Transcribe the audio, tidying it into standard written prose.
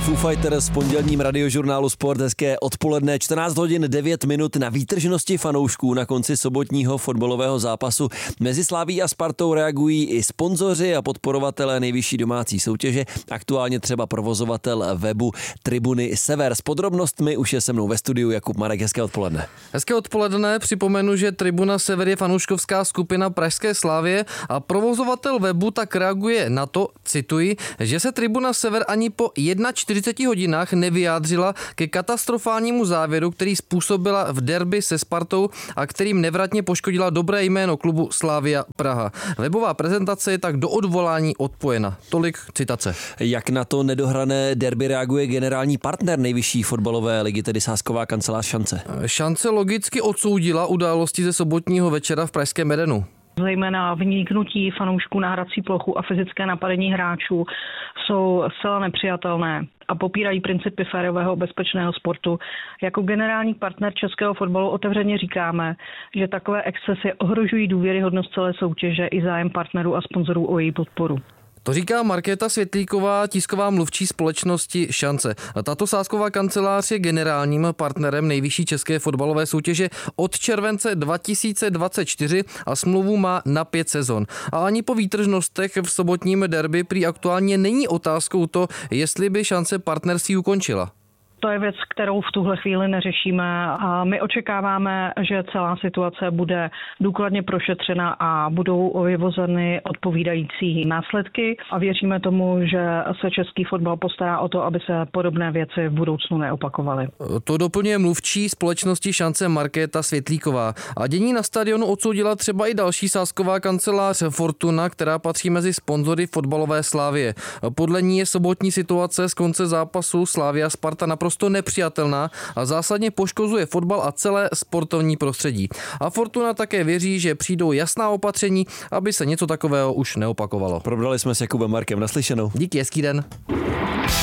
Foo Fighters v pondělním radiožurnálu Sport. Hezké odpoledne, 14 hodin 9 minut na výtržnosti fanoušků na konci sobotního fotbalového zápasu. Mezi Slavií a Spartou reagují i sponzoři a podporovatelé nejvyšší domácí soutěže, aktuálně třeba provozovatel webu Tribuny Sever. S podrobnostmi už je se mnou ve studiu Jakub Marek. Hezké odpoledne. Hezké odpoledne, připomenu, že Tribuna Sever je fanouškovská skupina pražské Slavie a provozovatel webu tak reaguje na to, cituji, že se Tribuna Sever ani po 41 hodinách nevyjádřila ke katastrofálnímu závěru, který způsobila v derby se Spartou a kterým nevratně poškodila dobré jméno klubu Slavia Praha. Webová prezentace je tak do odvolání odpojena. Tolik citace. Jak na to nedohrané derby reaguje generální partner nejvyšší fotbalové ligy, tedy sázková kancelář Šance? Šance logicky odsoudila události ze sobotního večera v pražském Edenu. Zejména vniknutí fanoušků na hrací plochu a fyzické napadení hráčů jsou zcela nepřijatelné a popírají principy férového bezpečného sportu. Jako generální partner českého fotbalu otevřeně říkáme, že takové excesy ohrožují důvěryhodnost celé soutěže i zájem partnerů a sponzorů o její podporu. To říká Markéta Světlíková, tisková mluvčí společnosti Šance. Tato sázková kancelář je generálním partnerem nejvyšší české fotbalové soutěže od července 2024 a smlouvu má na 5 sezon. A ani po výtržnostech v sobotním derby prý aktuálně není otázkou to, jestli by Šance partnerství ukončila. To je věc, kterou v tuhle chvíli neřešíme a my očekáváme, že celá situace bude důkladně prošetřena a budou vyvozeny odpovídající následky a věříme tomu, že se český fotbal postará o to, aby se podobné věci v budoucnu neopakovaly. To doplňuje mluvčí společnosti Šance Markéta Světlíková. A dění na stadionu odsoudila třeba i další sázková kancelář Fortuna, která patří mezi sponzory fotbalové Slavie. Podle ní je sobotní situace z konce zápasu Slavia Sparta naprosto nepřijatelná a zásadně poškozuje fotbal a celé sportovní prostředí. A Fortuna také věří, že přijdou jasná opatření, aby se něco takového už neopakovalo. Probrali jsme s Jakubem Markem. Naslyšenou. Díky, hezký den.